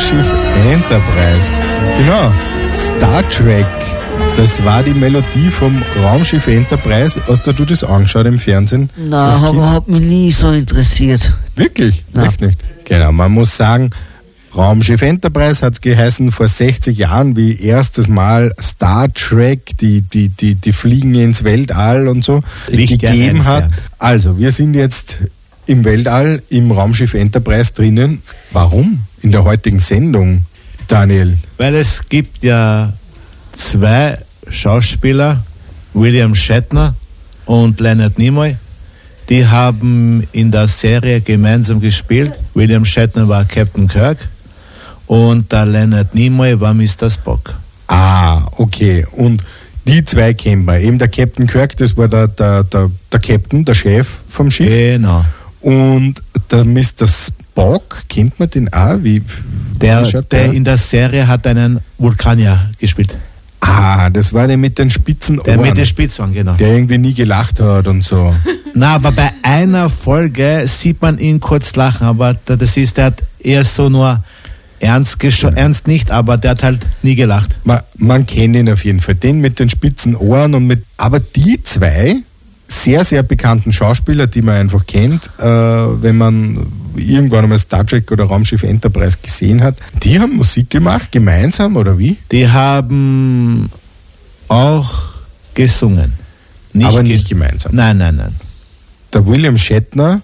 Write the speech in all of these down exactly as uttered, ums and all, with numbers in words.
Raumschiff Enterprise. Genau, Star Trek. Das war die Melodie vom Raumschiff Enterprise. Hast du das angeschaut im Fernsehen? Nein, aber hat mich nie so interessiert. Wirklich? Nein. Echt nicht? Genau, man muss sagen, Raumschiff Enterprise hat es geheißen vor sechzig Jahren, wie erstes Mal Star Trek, die, die, die, die Fliegen ins Weltall und so, Nicht gegeben hat. Also, wir sind jetzt im Weltall, im Raumschiff Enterprise drinnen. Warum? In der heutigen Sendung, Daniel? Weil es gibt ja zwei Schauspieler, William Shatner und Leonard Nimoy, die haben in der Serie gemeinsam gespielt. William Shatner war Captain Kirk und der Leonard Nimoy war Mister Spock. Ah, okay. Und die zwei kennen wir. Eben der Captain Kirk, das war der, der, der, der Captain, der Chef vom Schiff. Genau. Und der Mister Spock, kennt man den auch? Wie, Der, wie schaut der der in der Serie hat einen Vulkanier gespielt. Ah, das war der mit den spitzen Ohren. Der mit den Spitzohren, genau. Der irgendwie nie gelacht hat und so. Na, aber bei einer Folge sieht man ihn kurz lachen, aber das ist, der hat eher so nur ernst, gescho- ernst nicht, aber der hat halt nie gelacht. Man, man kennt ihn auf jeden Fall. Den mit den spitzen Ohren und mit, aber die zwei sehr, sehr bekannten Schauspieler, die man einfach kennt, äh, wenn man irgendwann einmal Star Trek oder Raumschiff Enterprise gesehen hat, die haben Musik gemacht, gemeinsam oder wie? Die haben auch gesungen. Nicht aber ge- nicht gemeinsam. Nein, nein, nein. Der William Shatner,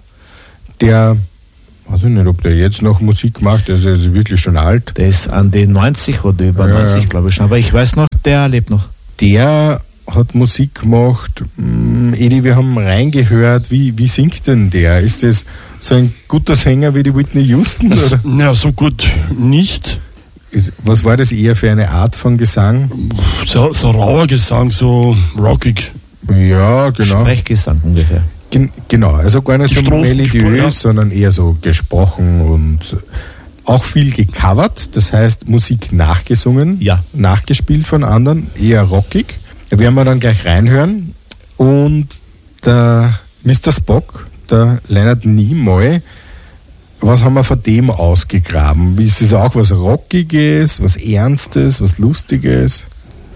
der, weiß ich nicht, ob der jetzt noch Musik macht, der ist also wirklich schon alt. Der ist an die neunzig oder über Ja, neunzig, ja. glaube ich schon. Aber ich weiß noch, der lebt noch. Der hat Musik gemacht. Hm, Edi, wir haben reingehört. Wie, wie singt denn der? Ist das so ein guter Sänger wie die Whitney Houston? Oder? Ja, so gut nicht. Ist, was war das eher für eine Art von Gesang? So, so rauer Gesang, so rockig. Ja, genau. Sprechgesang ungefähr. Gen, genau, also gar nicht Die so Strophen, melodiös, ja. sondern eher so gesprochen und auch viel gecovert, das heißt Musik nachgesungen, Ja. nachgespielt von anderen, eher rockig. Da werden wir dann gleich reinhören. Und der Mister Spock, der Leonard Nimoy, was haben wir von dem ausgegraben? Ist es auch was Rockiges, was Ernstes, was Lustiges?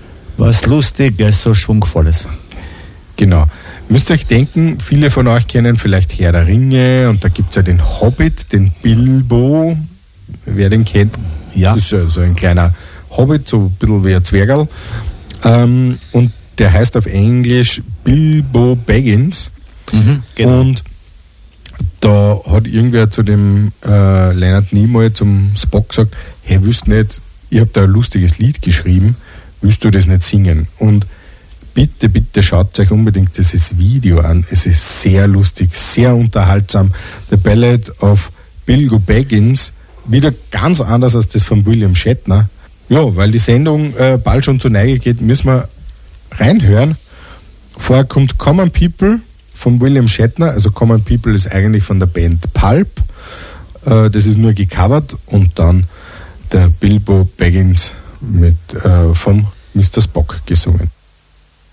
Was Lustiges, so Schwungvolles. Genau. Müsst ihr euch denken, viele von euch kennen vielleicht Herr der Ringe und da gibt es ja den Hobbit, den Bilbo. Wer den kennt, Ja. das ist ja so ein kleiner Hobbit, so ein bisschen wie ein Zwergerl. Ähm, und der heißt auf Englisch Bilbo Baggins. Mhm, genau. Und da hat irgendwer zu dem äh, Leonard Nimoy, zum Spock gesagt, hey, willst du nicht, ich habe da ein lustiges Lied geschrieben, willst du das nicht singen? Und bitte, bitte schaut euch unbedingt dieses Video an. Es ist sehr lustig, sehr unterhaltsam. The Ballad of Bilbo Baggins, wieder ganz anders als das von William Shatner. Ja, weil die Sendung äh, bald schon zur Neige geht, müssen wir reinhören. Vorher kommt Common People von William Shatner. Also Common People ist eigentlich von der Band Pulp. Äh, das ist nur gecovert. Und dann der Bilbo Baggins mit, äh, vom Mister Spock gesungen.